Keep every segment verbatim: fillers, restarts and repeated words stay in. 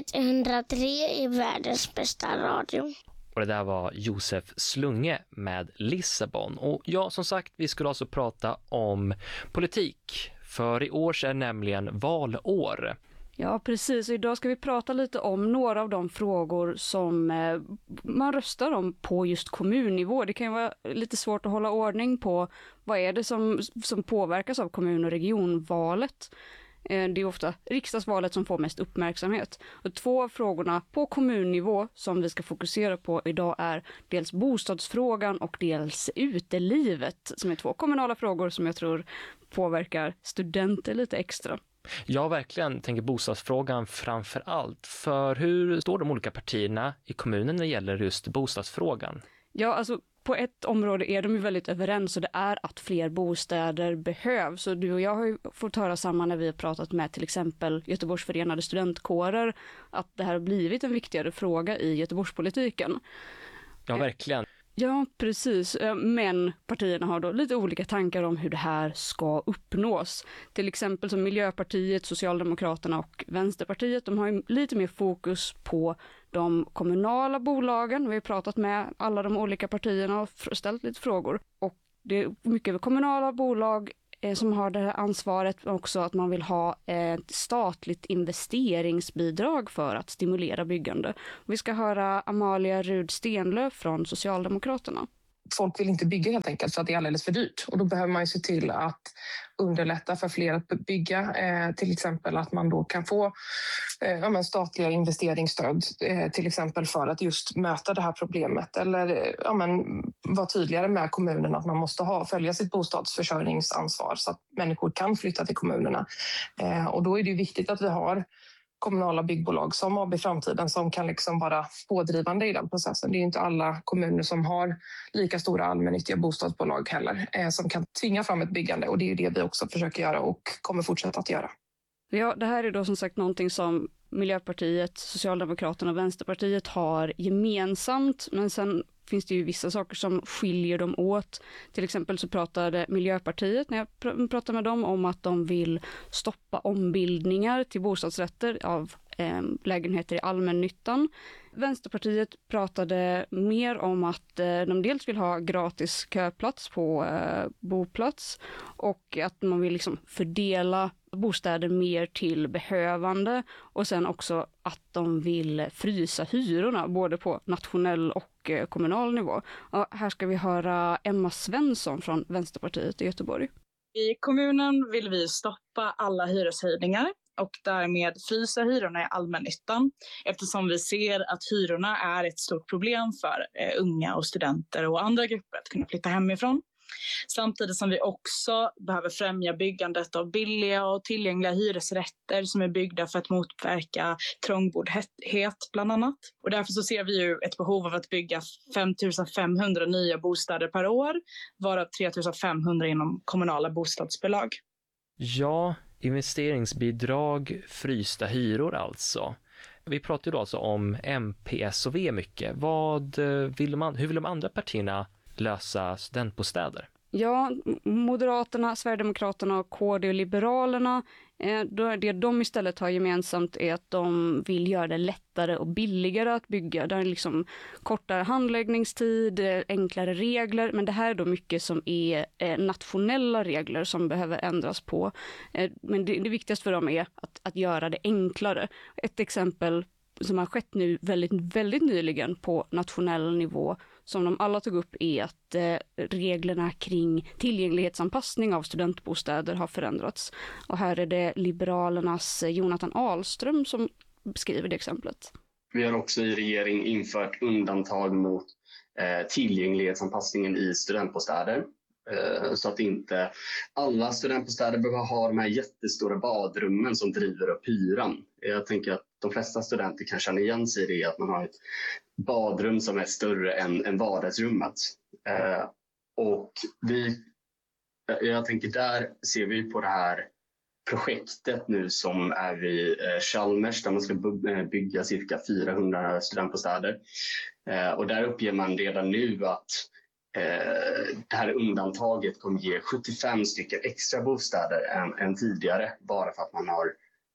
etthundratre är världens bästa radio. Och det där var Josef Slunge med Lissabon. Och ja, som sagt, vi skulle alltså prata om politik. För i år är nämligen valår. Ja, precis. Och idag ska vi prata lite om några av de frågor som eh, man röstar om på just kommunnivå. Det kan ju vara lite svårt att hålla ordning på vad är det som, som påverkas av kommun- och regionvalet. Eh, det är ofta riksdagsvalet som får mest uppmärksamhet. Och två av frågorna på kommunnivå som vi ska fokusera på idag är dels bostadsfrågan och dels utelivet, som är två kommunala frågor som jag tror påverkar studenter lite extra. Jag verkligen tänker bostadsfrågan framför allt. För hur står de olika partierna i kommunen när det gäller just bostadsfrågan? Ja, alltså på ett område är de ju väldigt överens och det är att fler bostäder behövs. Så du och jag har ju fått höra samma när vi har pratat med till exempel Göteborgs förenade studentkårer att det här har blivit en viktigare fråga i Göteborgspolitiken. Ja, verkligen. Ja, precis. Men partierna har då lite olika tankar om hur det här ska uppnås. Till exempel som Miljöpartiet, Socialdemokraterna och Vänsterpartiet. De har ju lite mer fokus på de kommunala bolagen. Vi har pratat med alla de olika partierna och ställt lite frågor. Och det är mycket kommunala bolag som har det här ansvaret, också att man vill ha ett statligt investeringsbidrag för att stimulera byggande. Vi ska höra Amalia Rud-Stenlöf från Socialdemokraterna. Folk vill inte bygga helt enkelt för att det är alldeles för dyrt. Och då behöver man ju se till att underlätta för fler att bygga. Eh, till exempel att man då kan få eh, ja, men statliga investeringsstöd. Eh, till exempel för att just möta det här problemet. Eller ja, men, vara tydligare med kommunen att man måste ha, följa sitt bostadsförsörjningsansvar så att människor kan flytta till kommunerna. Eh, och då är det ju viktigt att vi har kommunala byggbolag som A B Framtiden som kan liksom vara pådrivande i den processen. Det är inte alla kommuner som har lika stora allmännyttiga bostadsbolag heller eh, som kan tvinga fram ett byggande, och det är ju det vi också försöker göra och kommer fortsätta att göra. Ja, det här är då som sagt någonting som Miljöpartiet, Socialdemokraterna och Vänsterpartiet har gemensamt, men sen finns det ju vissa saker som skiljer dem åt. Till exempel så pratade Miljöpartiet, när jag pr- pratade med dem, om att de vill stoppa ombildningar till bostadsrätter av eh, lägenheter i allmännyttan. Vänsterpartiet pratade mer om att eh, de dels vill ha gratis köplats på eh, boplats och att man vill liksom fördela bostäder mer till behövande, och sen också att de vill frysa hyrorna både på nationell och kommunal nivå. Och här ska vi höra Emma Svensson från Vänsterpartiet i Göteborg. I kommunen vill vi stoppa alla hyreshöjningar och därmed frysa hyrorna i allmännyttan, eftersom vi ser att hyrorna är ett stort problem för eh, unga och studenter och andra grupper att kunna flytta hemifrån. Samtidigt som vi också behöver främja byggandet av billiga och tillgängliga hyresrätter som är byggda för att motverka trångboddhet bland annat. Och därför så ser vi ju ett behov av att bygga fem tusen femhundra nya bostäder per år, varav tre tusen femhundra inom kommunala bostadsbolag. Ja, investeringsbidrag, frysta hyror alltså. Vi pratar ju då alltså om M P S och V mycket. Vad vill man, hur vill de andra partierna lösa studentbostäder? Ja, Moderaterna, Sverigedemokraterna och K D och Liberalerna, eh, då det de istället har gemensamt är att de vill göra det lättare och billigare att bygga. Det är liksom kortare handläggningstid, enklare regler, men det här är då mycket som är eh, nationella regler som behöver ändras på. Eh, men det, det viktigaste för dem är att, att göra det enklare. Ett exempel som har skett nu väldigt, väldigt nyligen på nationell nivå, som de alla tog upp, är att eh, reglerna kring tillgänglighetsanpassning av studentbostäder har förändrats. Och här är det Liberalernas Jonathan Ahlström som beskriver det exemplet. Vi har också i regering infört undantag mot eh, tillgänglighetsanpassningen i studentbostäder. Eh, så att inte alla studentbostäder behöver ha de här jättestora badrummen som driver upp hyran. Jag tänker att de flesta studenter kan känna igen sig i det, att man har ett badrum som är större än, än vardagsrummet. Eh, och vi, jag tänker där ser vi på det här projektet nu som är vid eh, Chalmers, där man ska bygga cirka fyrahundra studentbostäder. Eh, och där uppger man redan nu att eh, det här undantaget kommer ge sjuttiofem stycken extra bostäder än, än tidigare, bara för att man har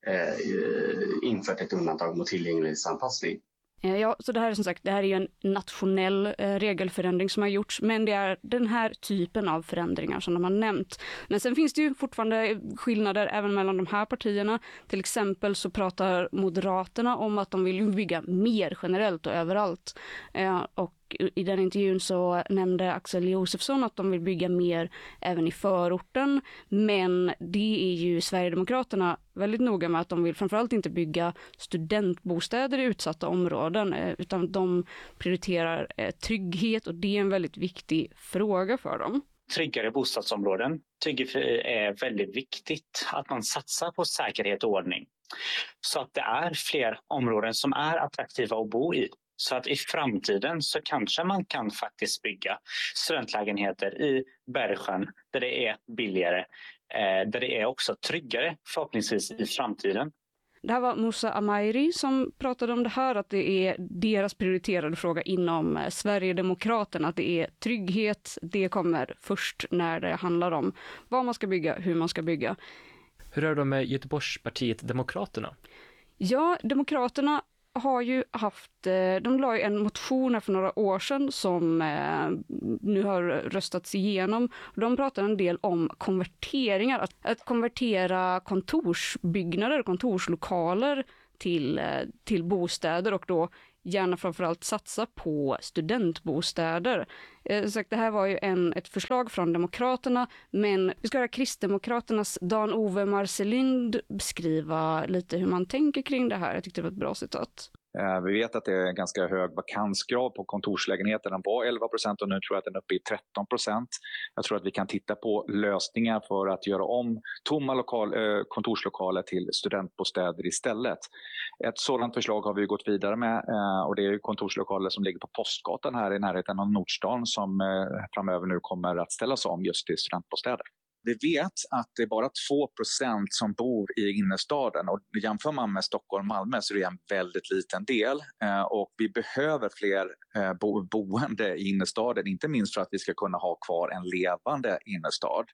eh, infört ett undantag mot tillgänglighetsanpassning. Ja, så det här är som sagt, det här är ju en nationell eh, regelförändring som har gjorts, men det är den här typen av förändringar som de har nämnt. Men sen finns det ju fortfarande skillnader även mellan de här partierna. Till exempel så pratar Moderaterna om att de vill bygga mer generellt och överallt. Eh, och i den intervjun så nämnde Axel Josefsson att de vill bygga mer även i förorten, men det är ju Sverigedemokraterna väldigt noga med att de vill framförallt inte bygga studentbostäder i utsatta områden, utan de prioriterar trygghet, och det är en väldigt viktig fråga för dem. Tryggare bostadsområden tycker vi är väldigt viktigt, att man satsar på säkerhet och ordning så att det är fler områden som är attraktiva att bo i. Så att i framtiden så kanske man kan faktiskt bygga studentlägenheter i Bergsjön där det är billigare, eh, där det är också tryggare förhoppningsvis i framtiden. Det här var Moussa Amairi som pratade om det här, att det är deras prioriterade fråga inom Sverigedemokraterna, att det är trygghet, det kommer först när det handlar om vad man ska bygga, hur man ska bygga. Hur är det med Göteborgspartiet Demokraterna? Ja, Demokraterna har ju haft, de la ju en motion för några år sedan som eh, nu har röstats igenom. De pratar en del om konverteringar, att, att konvertera kontorsbyggnader, kontorslokaler till, till bostäder, och då gärna framförallt satsa på studentbostäder. Eh, så det här var ju en, ett förslag från Demokraterna, men vi ska höra Kristdemokraternas Dan-Ove Marcelind beskriva lite hur man tänker kring det här. Jag tyckte det var ett bra citat. Vi vet att det är en ganska hög vakansgrad på kontorslägenheter. Den var elva procent och nu tror jag att den är uppe i tretton procent. Jag tror att vi kan titta på lösningar för att göra om tomma lokal, kontorslokaler till studentbostäder istället. Ett sådant förslag har vi gått vidare med, och det är kontorslokaler som ligger på Postgatan här i närheten av Nordstan som framöver nu kommer att ställas om just till studentbostäder. Vi vet att det är bara två procent som bor i innerstaden, och jämför man med Stockholm och Malmö så är det en väldigt liten del, och vi behöver fler bo- boende i innerstaden, inte minst för att vi ska kunna ha kvar en levande innerstad.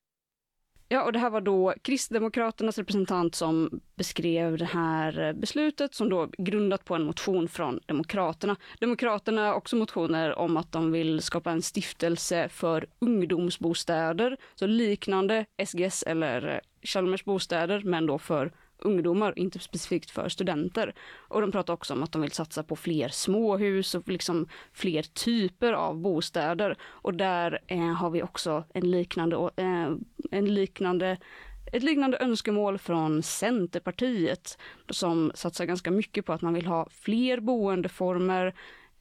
Ja, och det här var då Kristdemokraternas representant som beskrev det här beslutet som då grundat på en motion från Demokraterna. Demokraterna har också motioner om att de vill skapa en stiftelse för ungdomsbostäder, så liknande S G S eller Chalmers bostäder, men då för ungdomar, inte specifikt för studenter. Och de pratar också om att de vill satsa på fler småhus och liksom fler typer av bostäder. Och där eh, har vi också en liknande, eh, en liknande, ett liknande önskemål från Centerpartiet som satsar ganska mycket på att man vill ha fler boendeformer,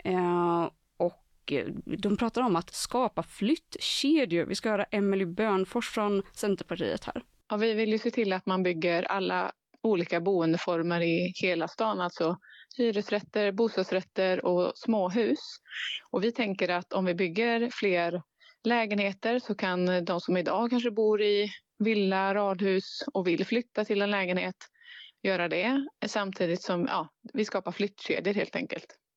eh, och de pratar om att skapa flyttkedjor. Vi ska höra Emily Bönfors från Centerpartiet här. Ja, vi vill ju se till att man bygger alla olika boendeformer i hela stan, alltså hyresrätter, bostadsrätter och småhus. Och vi tänker att om vi bygger fler lägenheter så kan de som idag kanske bor i villa, radhus och vill flytta till en lägenhet göra det, samtidigt som ja, vi skapar flyttkedjor helt enkelt.